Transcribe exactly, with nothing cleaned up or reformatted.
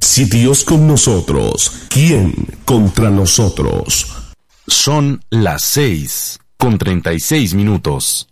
Si Dios con nosotros, ¿quién contra nosotros? Son las seis con treinta y seis minutos.